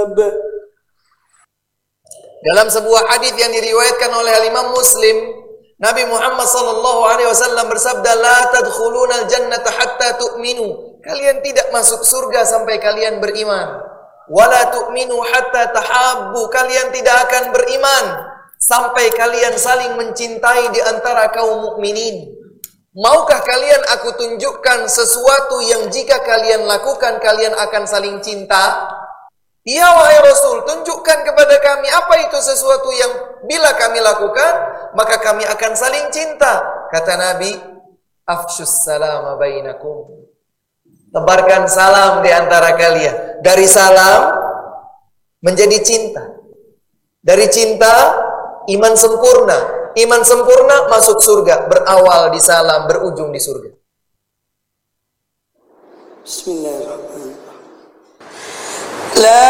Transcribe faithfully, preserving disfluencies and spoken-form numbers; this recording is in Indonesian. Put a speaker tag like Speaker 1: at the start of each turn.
Speaker 1: Dalam sebuah hadis yang diriwayatkan oleh Imam Muslim, Nabi Muhammad sallallahu alaihi wasallam bersabda, "La tadkhulunal jannata hatta tu'minu." Kalian tidak masuk surga sampai kalian beriman. "Wala tu'minu hatta tahabbu." Kalian tidak akan beriman sampai kalian saling mencintai di antara kaum mukminin. Maukah kalian aku tunjukkan sesuatu yang jika kalian lakukan kalian akan saling cinta? Ya wahai Rasul, tunjukkan kepada kami apa itu sesuatu yang bila kami lakukan, maka kami akan saling cinta. Kata Nabi, afshus salama bainakum. Tebarkan salam di antara kalian. Dari salam menjadi cinta. Dari cinta, iman sempurna. Iman sempurna masuk surga. Berawal di salam, berujung di surga.
Speaker 2: Bismillahirrahmanirrahim. La